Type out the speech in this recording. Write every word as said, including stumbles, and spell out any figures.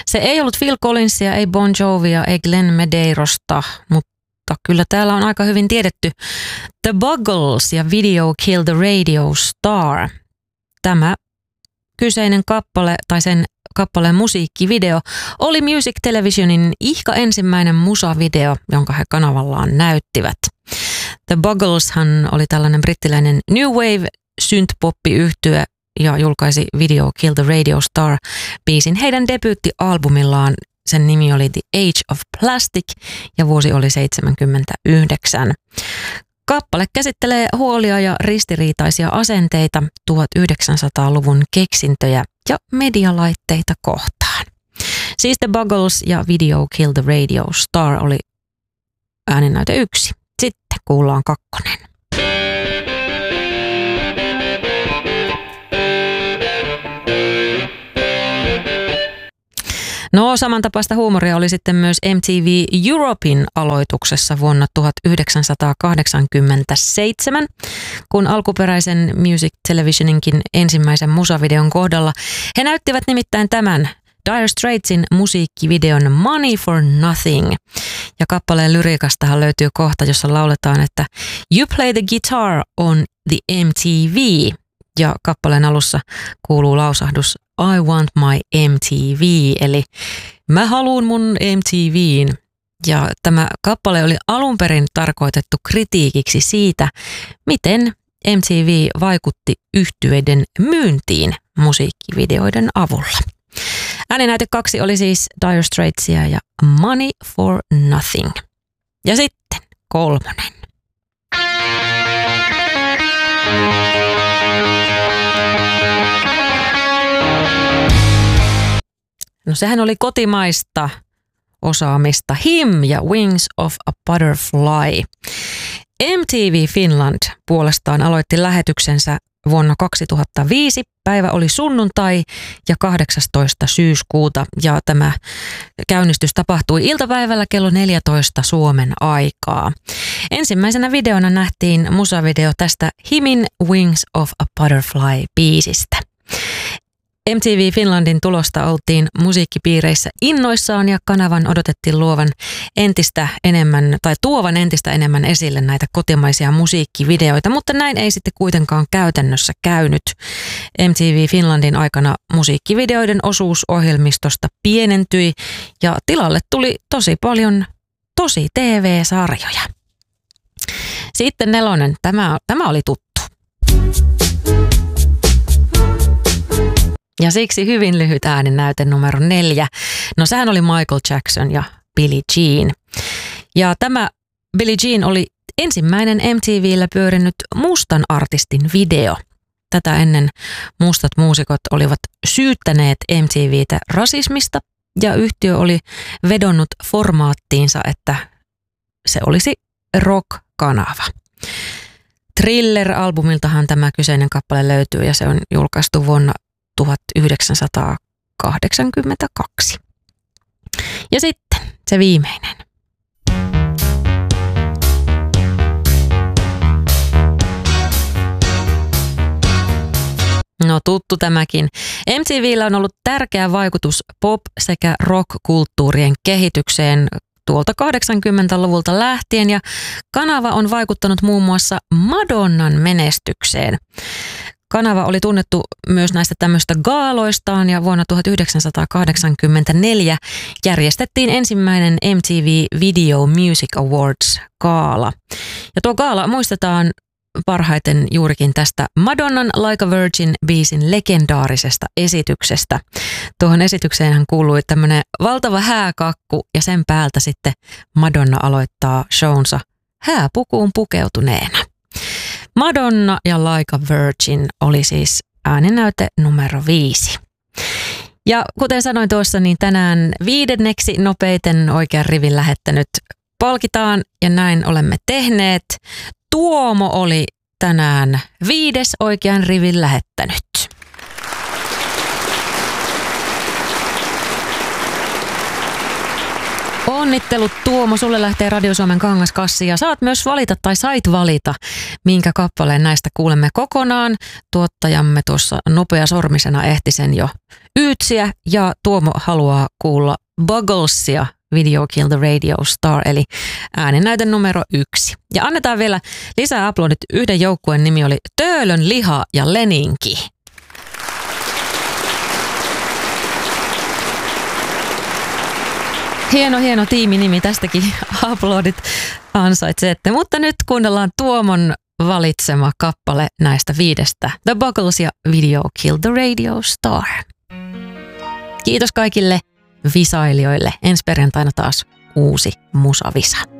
Se ei ollut Phil Collinsia, ei Bon Jovia, ei Glenn Medeirosta, mutta kyllä täällä on aika hyvin tiedetty The Buggles ja Video Kill the Radio Star. Tämä kyseinen kappale tai sen kappaleen musiikkivideo oli Music Televisionin ihka ensimmäinen musavideo, jonka he kanavallaan näyttivät. The Buggleshan oli tällainen brittiläinen New Wave synthpoppi-yhtye ja julkaisi Video Kill the Radio Star -biisin heidän debyyttialbumillaan. Sen nimi oli The Age of Plastic ja vuosi oli seitsemänkymmentäyhdeksän. Kappale käsittelee huolia ja ristiriitaisia asenteita tuhatyhdeksänsataaluvun keksintöjä ja medialaitteita kohtaan. Siis The Buggles ja Video Kill the Radio Star oli ääninäyte yksi. Sitten kuullaan kakkonen. No, samantapaista huumoria oli sitten myös M T V Europein aloituksessa vuonna tuhatyhdeksänsataakahdeksankymmentäseitsemän, kun alkuperäisen Music Televisioninkin ensimmäisen musavideon kohdalla he näyttivät nimittäin tämän Dire Straitsin musiikkivideon Money for Nothing. Ja kappaleen lyriikastahan löytyy kohta, jossa lauletaan, että You play the guitar on the M T V. Ja kappaleen alussa kuuluu lausahdus I want my M T V, eli mä haluun mun M T V:n. Ja tämä kappale oli alun perin tarkoitettu kritiikiksi siitä, miten M T V vaikutti yhtyeiden myyntiin musiikkivideoiden avulla. Ääninäyte kaksi oli siis Dire Straitsia ja Money for Nothing. Ja sitten kolmonen. No sehän oli kotimaista osaamista. Him ja Wings of a Butterfly. M T V Finland puolestaan aloitti lähetyksensä vuonna kaksituhattaviisi. Päivä oli sunnuntai ja kahdeksastoista syyskuuta ja tämä käynnistys tapahtui iltapäivällä kello neljätoista Suomen aikaa. Ensimmäisenä videona nähtiin musavideo tästä Himin Wings of a Butterfly -biisistä. M T V Finlandin tulosta oltiin musiikkipiireissä innoissaan ja kanavan odotettiin luovan entistä enemmän tai tuovan entistä enemmän esille näitä kotimaisia musiikkivideoita, mutta näin ei sitten kuitenkaan käytännössä käynyt. M T V Finlandin aikana musiikkivideoiden osuus ohjelmistosta pienentyi ja tilalle tuli tosi paljon tosi T V-sarjoja. Sitten nelonen, tämä, tämä oli tuttu. Ja siksi hyvin lyhyt ääninäyte numero neljä. No sehän oli Michael Jackson ja Billie Jean. Ja tämä Billie Jean oli ensimmäinen M T V:llä pyörinyt mustan artistin video. Tätä ennen mustat muusikot olivat syyttäneet M T V:tä rasismista ja yhtiö oli vedonnut formaattiinsa, että se olisi rock-kanava. Thriller-albumiltahan tämä kyseinen kappale löytyy ja se on julkaistu vuonna tuhatyhdeksänsataakahdeksankymmentäkaksi. Ja sitten se viimeinen. No tuttu tämäkin. M T V:llä on ollut tärkeä vaikutus pop- sekä rock-kulttuurien kehitykseen tuolta kahdeksankymmentäluvulta lähtien ja kanava on vaikuttanut muun muassa Madonnan menestykseen. Kanava oli tunnettu myös näistä tämmöistä gaaloistaan ja vuonna tuhatyhdeksänsataakahdeksankymmentäneljä järjestettiin ensimmäinen M T V Video Music Awards-gaala. Ja tuo gaala muistetaan parhaiten juurikin tästä Madonnan Like a Virgin-biisin legendaarisesta esityksestä. Tuohon esitykseenhän kuului tämmöinen valtava hääkakku ja sen päältä sitten Madonna aloittaa shownsa hääpukuun pukeutuneena. Madonna ja Like a Virgin oli siis ääninäyte numero viisi. Ja kuten sanoin tuossa, niin tänään viidenneksi nopeiten oikean rivin lähettänyt palkitaan ja näin olemme tehneet. Tuomo oli tänään viides oikean rivin lähettänyt. Onnittelut Tuomo, sulle lähtee Radio Suomen kangaskassi ja saat myös valita tai sait valita, minkä kappaleen näistä kuulemme kokonaan. Tuottajamme tuossa nopeasormisena ehti sen jo Yytsiä ja Tuomo haluaa kuulla Bugglesia, Video Kill the Radio Star, eli äänennäyte numero yksi. Ja annetaan vielä lisää aplodit. Yhden joukkueen nimi oli Töölön liha ja Leninki. Hieno, hieno tiiminimi. Tästäkin aplodit ansaitsette. Mutta nyt kuunnellaan Tuomon valitsema kappale näistä viidestä. The Buggles ja Video Kill the Radio Star. Kiitos kaikille visailijoille. Ensi perjantaina taas uusi musavisa.